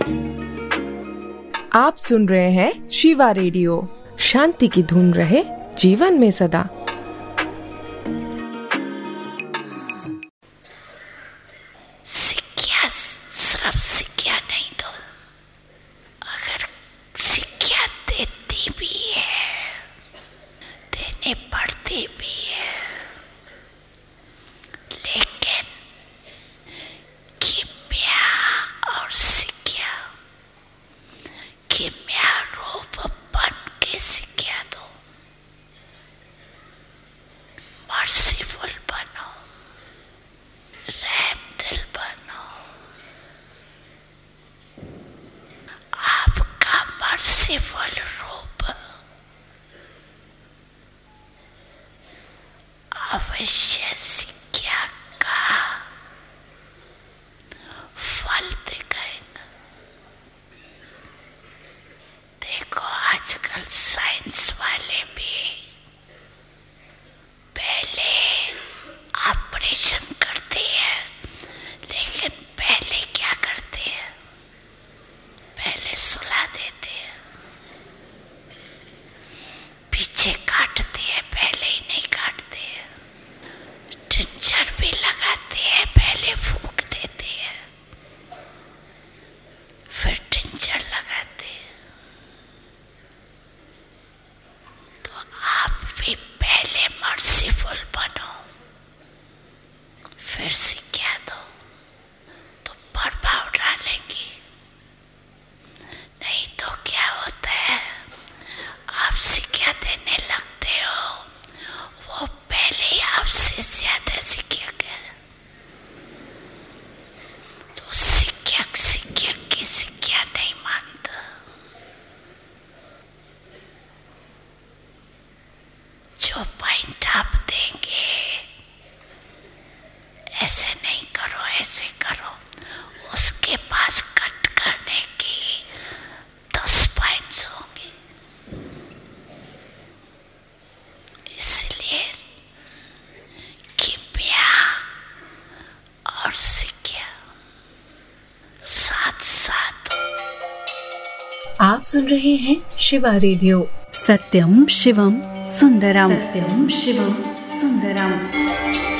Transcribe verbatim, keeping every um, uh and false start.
आप सुन रहे हैं शिवा रेडियो। शांति की धुन रहे जीवन में सदा। सिक्किया सिर्फ सिक्किया नहीं दो, अगर सिक्किया देती भी है, देने पड़ती भी है, लेकिन किम्या और सिक्किया, किम्या रूप बन के सिक्किया दो। मर्सीफुल बनो, रहम दिल बनो। आपका मर्सीफुल रूप अवश्य सिक्किया का फल दिखाएगा। देखो आजकल साइंस वाले भी पहले ऑपरेशन करते हैं, लेकिन पहले क्या करते हैं? पहले सुला देते हैं, पीछे काटते हैं, पहले ही नहीं काटते हैं। टिंचर भी लगाते हैं, पहले फूंक देते हैं, फिर टिंचर लगाते हैं। तो आप भी पहले मर्सीफुल बनो, फिर सिक्किया दो, तो प्रभाव डालेंगी। नहीं तो क्या होता है, आप सिक्किया देने लगते हो, वो पहले ही आपसे ज्यादा सिक्किया गए, तो सिक्किया सिक्किया की सिक्किया नहीं मानता। जो पॉइंट आप देंगे, ऐसे नहीं करो, ऐसे करो, उसके पास कट करने की दस पॉइंट्स होंगे। इसलिए किम्या और सिक्किया साथ साथ। आप सुन रहे हैं शिवा रेडियो। सत्यम शिवम सुंदरम। सत्यम शिवम